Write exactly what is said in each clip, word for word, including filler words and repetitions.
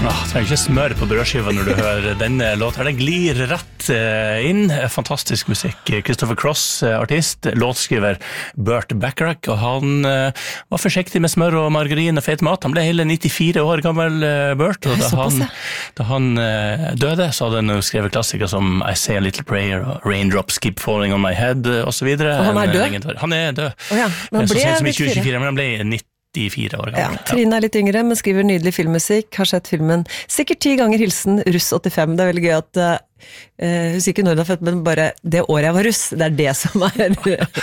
Ah, trenger ikke smør på brødskiva når du hører denne låten. Den glir rett inn. Fantastisk musikk. Christopher Cross, artist, låtskriver Burt Bacharach, og han uh, var forsiktig med smør og margarin og fet mat. Han ble hele nittifire år gammel, uh, Burt, og da han, da han uh, døde, så hadde han skrevet klassikere som I Say a Little Prayer, og Raindrops Keep Falling on My Head, og så videre. Og han er død? Han er død. Oh, ja. Men han ble så sent som i tjue tjuefire, men han ble nitti. De fire år gammel. Ja, Trine er litt yngre, men skriver nydelig filmmusikk, har sett filmen sikkert ti ganger hilsen Russ åttifem. Det er veldig gøy at uh, jeg husker ikke når du er født, men bare det året jeg var russ, det er det som er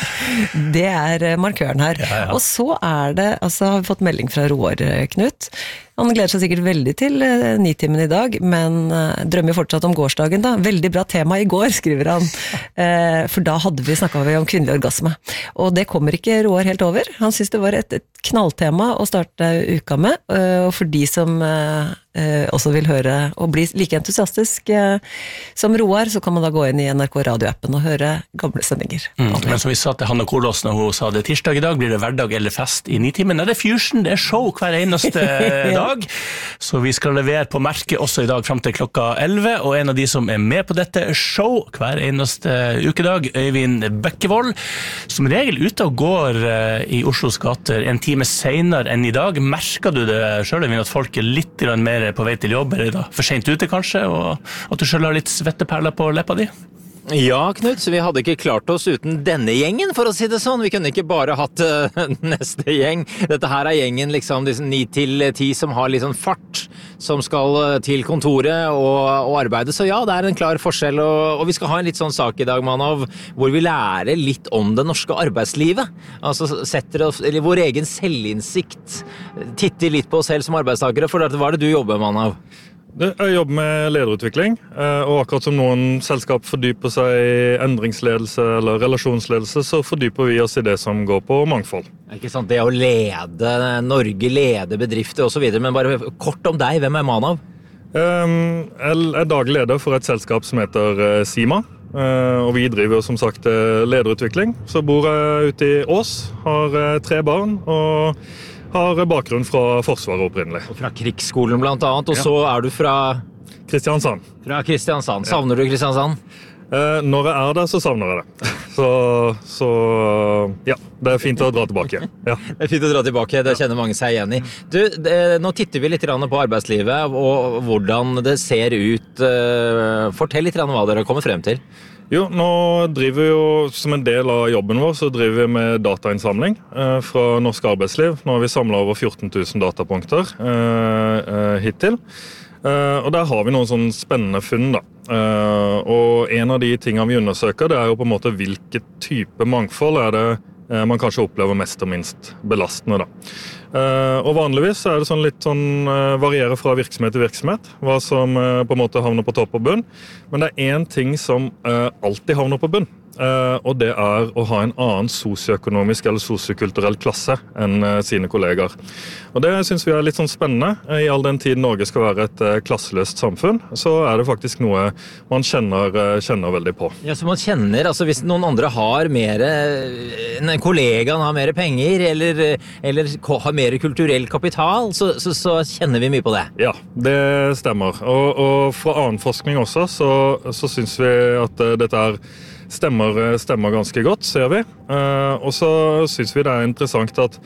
det er markøren her. Ja, ja. Og så er det, altså har vi fått melding fra Roar Knut. Han gleder seg sikkert veldig til uh, nitimen i dag, men uh, drømmer fortsatt om gårsdagen da. Veldig bra tema i går, skriver han. Uh, for da hadde vi snakket vi om kvinnelig orgasme. Og det kommer ikke Roar helt over. Han synes det var et, et knalltema å starte uka med, uh, og for de som uh, uh, også vil høre og bli like entusiastisk uh, som Roar, så kan man da gå inn i N R K radioappen og høre gamle sendinger. Mm, men som vi sa til Hanna Kolås når hun sa det tirsdag i dag, blir det hverdag eller fest i nitimen. Det er fusion, det er show hver eneste dag, så vi skal levere på merket også i dag frem til klokka elleve, og en av de som er med på dette show hver eneste ukedag, Øyvind Bekkevold, som regel ute og går uh, i Oslos gater en time senere enn i dag. Merker du det selv, Øyvind, at folk er litt mer på vei til jobb, eller da for sent ute kanskje, og at du selv har litt svetteperler på leppa di? Ja, Knut, så vi hadde ikke klart oss uten denne gjengen, for å si det sånn. Vi kunne ikke bare hatt uh, neste gjeng. Dette her er gjengen liksom ni til ti som har liksom fart, som skal uh, til kontoret og, og arbeide. Så ja, det er en klar forskjell, og, og vi skal ha en litt sånn sak i dag, Manov, hvor vi lærer litt om det norske arbeidslivet. Altså setter oss, eller vår egen selvinnsikt, titter litt på oss selv som arbeidstakere, for hva er det du jobber, Manov? Jeg jobber med lederutvikling, og akkurat som noen selskap fordyper seg i endringsledelse eller relasjonsledelse, så fordyper vi oss i det som går på mangfold. Ikke sant, det å lede Norge, lede bedrifter og så videre, men bare kort om deg, hvem er Manov? Jeg er daglig leder for et selskap som heter Sima, og vi driver som sagt lederutvikling. Så bor jeg ute i Ås, har tre barn og har bakgrunn fra Forsvaret opprinnelig. Og fra krigsskolen blant annet, og ja. Så er du fra... Kristiansand. Fra Kristiansand. Savner ja. Du Kristiansand? Eh, når jeg er der, så savner jeg det. Så, så ja, det er fint å dra tilbake. Ja. Det er fint å dra tilbake, det kjenner mange seg igjen i. Du, det, nå titter vi litt på arbeidslivet, og hvordan det ser ut. Fortell litt hva dere har kommet frem til. Jo, nå driver vi jo, som en del av jobben vår, så driver vi med datainnsamling eh, fra norsk arbeidsliv. Nå har vi samlet over fjorten tusen datapunkter eh, eh, hittil. Eh, og der har vi noen sånne spennende funn da. Eh, og en av de tingene vi undersøker, det er jo på en måte hvilket type mangfold er det eh, man kanskje opplever mest og minst belastende da. Uh, og vanligvis er det sånn litt sånn uh, varierer fra virksomhet til virksomhet, hva som uh, på en måte havner på topp og bunn. Men det er en ting som uh, alltid havner på bunn, uh, og det er å ha en annen sosioøkonomisk eller sosiokulturell klasse enn uh, sine kollegaer. Og det synes vi er litt sånn spennende. I all den tid Norge skal være et uh, klasseløst samfunn, så er det faktisk noe man kjenner, uh, kjenner veldig på. Ja, så man kjenner, altså hvis noen andre har mer, en kollega har mer penger, eller, eller har mer kulturell kapital, så, så, så kjenner vi mye på det. Ja, det stemmer. Og, og fra annen forskning også, så, så synes vi at uh, dette er stemmer, stemmer ganske godt, ser vi. Uh, og så synes vi det er interessant at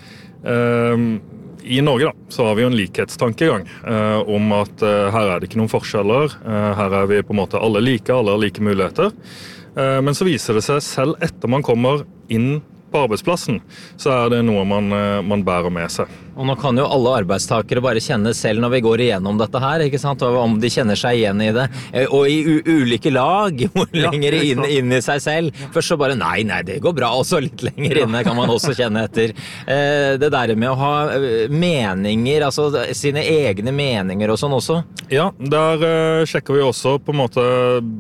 uh, i Norge da, så har vi jo en likhetstankegang uh, om at uh, her er det ikke noen forskjeller, uh, her er vi på en måte alle like, alle har like muligheter. Uh, men så viser det seg selv etter man kommer inn på arbeidsplassen, så er det noe man, man bærer med seg. Og nå kan jo alle arbeidstakere bare kjenne selv når vi går igjennom dette her, ikke sant? Om de kjenner seg igjen i det. Og i u ulike lag, hvor ja, lenger inn, inn i seg selv. Først så bare, nei, nei, det går bra. Og så litt lenger inne kan man også kjenne etter. Det der med å ha meninger, altså sine egne meninger og sånn også. Ja, der uh, sjekker vi også på en måte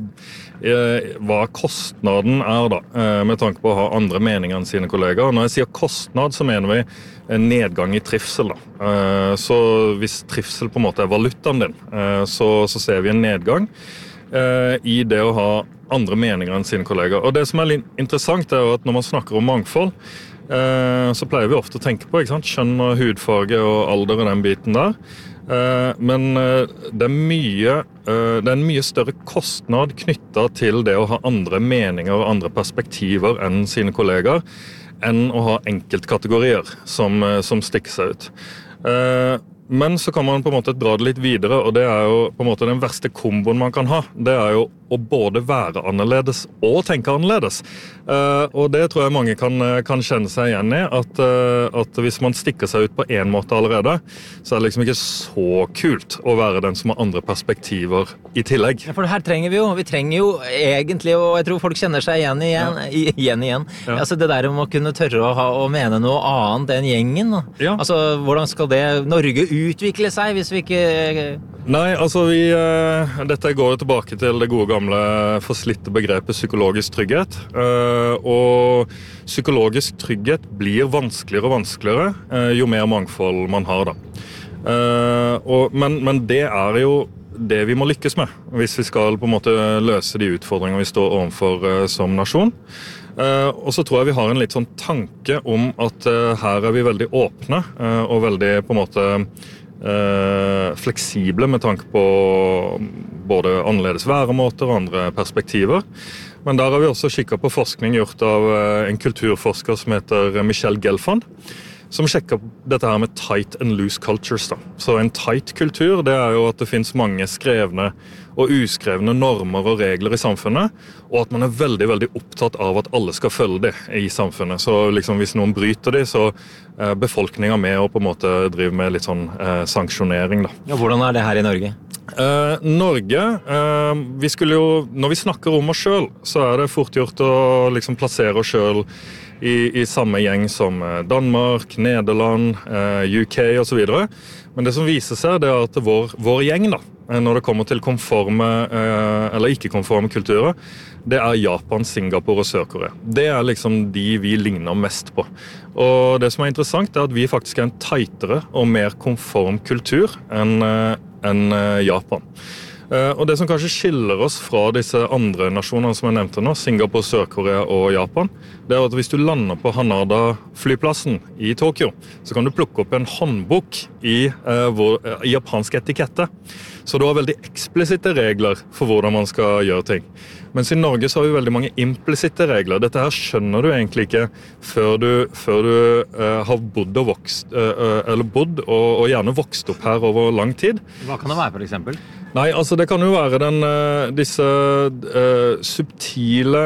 hva kostnaden er da, med tanke på å ha andre meninger enn sine kollegaer. Når jeg sier kostnad, så mener vi en nedgang i trivsel da. Så hvis trivsel på en måte er valutaen din, så, så ser vi en nedgang i det å ha andre meninger enn sine kollegaer. Og det som er litt interessant er jo at når man snakker om mangfold, så pleier vi ofte å tenke på, ikke sant? Kjønn og hudfarge og alder og den biten der. Men det er mye, det er en mye større kostnad knyttet til det å ha andre meninger og andre perspektiver enn sine kollegaer, enn å ha enkeltkategorier som, som stikker seg ut. Men så kan man på en måte dra det litt videre, og det er jo på en måte den verste komboen man kan ha. Det er jo å både være annerledes og tenke annerledes. Uh, og det tror jeg mange kan, kan kjenne seg igjen i, at, uh, at hvis man stikker seg ut på en måte allerede, så er det liksom ikke så kult å være den som har andre perspektiver i tillegg. Ja, for her trenger vi jo, vi trenger jo egentlig, og jeg tror folk kjenner seg igjen igjen, ja. igjen, igjen. Ja. Altså det der om å kunne tørre å, ha, å mene noe annet enn gjengen. Ja. Altså hvordan skal det Norge utvikle seg hvis vi ikke... Nei, altså vi, uh, dette går jo tilbake til det gode gamle forslitte begrepet psykologisk trygghet. Uh, og psykologisk trygghet blir vanskeligere og vanskeligere uh, jo mer mangfold man har da. Uh, og, men, men det er jo det vi må lykkes med hvis vi skal på en måte løse de utfordringene vi står overfor uh, som nasjon. Uh, og så tror jeg vi har en litt sånn tanke om at uh, her er vi veldig åpne uh, og veldig på en måte Uh, fleksible med tanke på både annerledes væremåter og andre perspektiver. Men der har vi også kikket på forskning gjort av uh, en kulturforsker som heter Michel Gelfand, som sjekker dette her med tight and loose cultures. Da. Så en tight kultur, det er jo at det finnes mange skrevne og uskrevne normer og regler i samfunnet, og at man er veldig, veldig opptatt av at alle skal følge det i samfunnet. Så liksom hvis noen bryter det, så er befolkningen med og på en måte driver med litt sånn eh, sanksjonering. Da. Ja, hvordan er det her i Norge? Eh, Norge, eh, vi skulle jo, når vi snakker om oss selv, så er det fort gjort å liksom plassere oss selv I, i samme gjeng som Danmark, Nederland, eh, U K og så videre. Men det som viser seg, det er at vår, vår gjeng da, når det kommer til konforme eh, eller ikke-konforme kulturer, det er Japan, Singapore og Sør-Korea. Det er liksom de vi ligner mest på. Og det som er interessant er at vi faktisk er en tightere og mer konform kultur enn, eh, enn Japan. Uh, og det som kanskje skiller oss fra disse andre nasjonene som jeg nevnte nå, Singapore, Sør-Korea og Japan, det er at hvis du lander på Hanada-flyplassen i Tokyo, så kan du plukke opp en håndbok i, uh, vår, uh, i japansk etikette. Så du har veldig eksplisitte regler for hvordan man skal gjøre ting. Mens i Norge så har vi veldig mange implisitte regler. Dette her skjønner du egentlig ikke før du, før du uh, har bodd og vokst, uh, eller bodd og, og gjerne vokst opp her over lang tid. Hva kan det være for eksempel? Nei, altså det kan jo være den, uh, disse uh, subtile,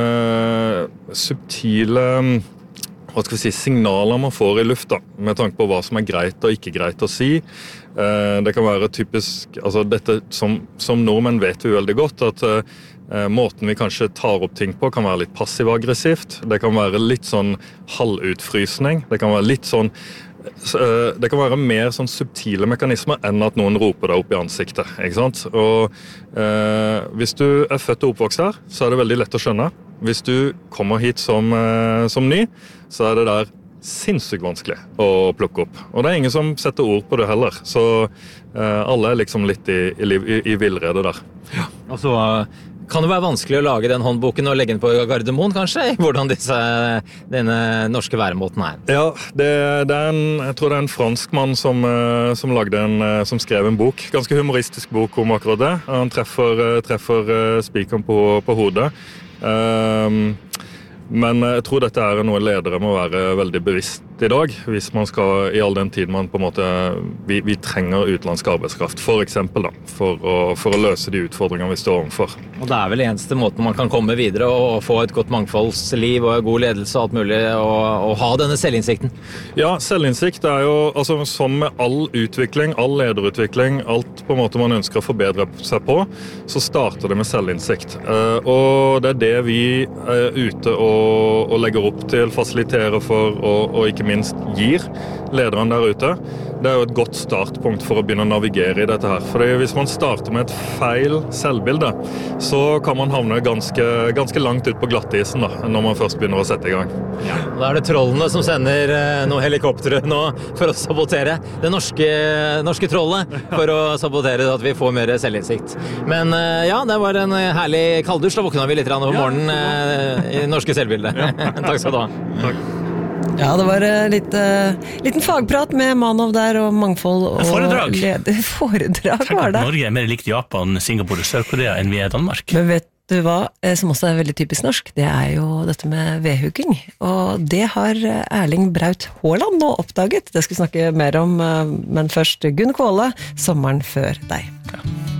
uh, subtile hva skal vi si, signaler man får i lufta, med tanke på hva som er greit og ikke greit å si. Uh, det kan være typisk, altså dette som, som nordmenn vet vi veldig godt, at uh, måten vi kanskje tar opp ting på kan være litt passiv-aggressivt. Det kan være litt sånn halvutfrysning. Det kan være litt sånn det kan være mer sånn subtile mekanismer enn at noen roper deg opp i ansiktet, ikke sant? Og eh, hvis du er født og oppvokst her, så er det veldig lett å skjønne. Hvis du kommer hit som, eh, som ny, så er det der sinnssykt vanskelig å plukke opp. Og det er ingen som setter ord på det heller, så eh, alle er liksom litt i, i, i, i villrede der. Ja. Og så kan det være vanskelig å lage den håndboken og legge den på Gardermoen, kanskje? Hvordan disse, denne norske væremåten er. Ja, det, det er en, jeg tror det er en fransk mann som, som, lagde en, som skrev en bok. Ganske humoristisk bok om akkurat det. Han treffer, treffer spikeren på, på hodet. Um, men jeg tror dette er noe ledere må være veldig bevisst i dag, hvis man skal, i all den tid man på en måte, vi, vi trenger utenlandsk arbeidskraft, for eksempel da, for å, for å løse de utfordringene vi står overfor. Og det er vel eneste måten man kan komme videre og få et godt mangfoldsliv og god ledelse og alt mulig, og, og ha denne selvinnsikten? Ja, selvinnsikt er jo, altså som med all utvikling, all lederutvikling, alt på en måte man ønsker å forbedre seg på, så starter det med selvinnsikt. Og det er det vi er ute og, og legger opp til, fasiliterer for, og, og ikke minst gir lederne der ute. Det er jo et godt startpunkt for å begynne å navigere i dette her. For hvis man starter med et feil selvbilde, så kan man havne ganske, ganske langt ut på glattisen da, når man først begynner å sette i gang. Ja, da er det trollene som sender noen helikoptere nå for å sabotere det norske, norske trollet, for å sabotere at vi får mer selvinnsikt. Men ja, det var en herlig kalddusj. Da våkna vi litt om morgenen i norske selvbildet. Takk skal du ha. Takk. Ja, det var uh, litt uh, liten fagprat med Manov der, og mangfold og foredrag. Leder. Foredrag Tenk var at det. Norge er mer likt Japan, Singapore og Sør-Korea enn vi er Danmark. Men vet du hva, eh, som også er veldig typisk norsk, det er jo dette med vedhuging. Og det har Erling Braut Haaland nå oppdaget. Det skal vi snakke mer om, uh, men først Gunn Kvåle, sommeren før deg. Ja.